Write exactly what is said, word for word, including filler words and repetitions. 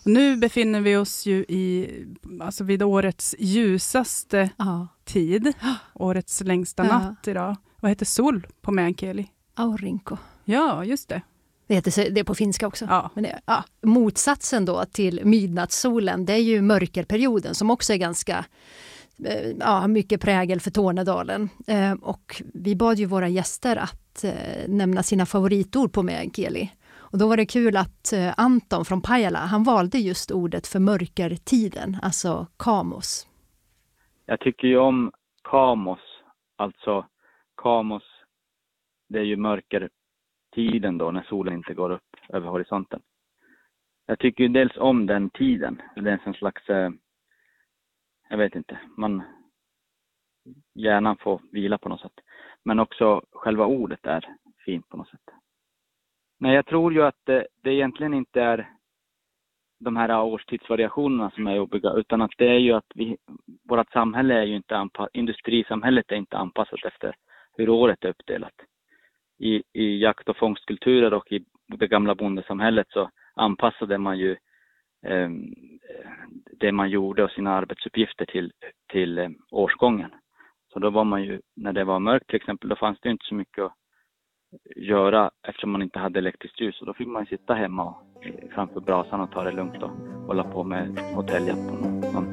Och nu befinner vi oss ju i, alltså vid årets ljusaste Ja. tid. Årets längsta Ja. natt idag. Vad heter sol på meänkieli? Aurinko. Ja, just det. Det heter så- det är på finska också. Ja. Men det, ja, motsatsen då till midnattssolen, det är ju mörkerperioden som också är ganska eh, ja, mycket prägel för Tornedalen. Eh, och vi bad ju våra gäster att eh, nämna sina favoritord på meänkieli. Och då var det kul att eh, Anton från Pajala, han valde just ordet för mörkertiden, alltså kamos. Jag tycker ju om kamos, alltså kamos, det är ju mörkertiden då när solen inte går upp över horisonten. Jag tycker ju dels om den tiden, det är en slags, eh, jag vet inte, man gärna får vila på något sätt. Men också själva ordet är fint på något sätt. Nej, jag tror ju att det, det egentligen inte är de här årstidsvariationerna som är jobbiga, utan att det är ju att vi, vårt samhälle är ju inte anpassat, industrisamhället är inte anpassat efter hur året är uppdelat. I, i jakt- och fångstkulturer och i det gamla bondesamhället så anpassade man ju eh, det man gjorde och sina arbetsuppgifter till, till eh, årsgången. Så då var man ju, när det var mörkt till exempel, då fanns det inte så mycket att göra eftersom man inte hade elektriskt ljus. Och då fick man ju sitta hemma och, framför brasan och ta det lugnt och hålla på med hotelljack på någon, någon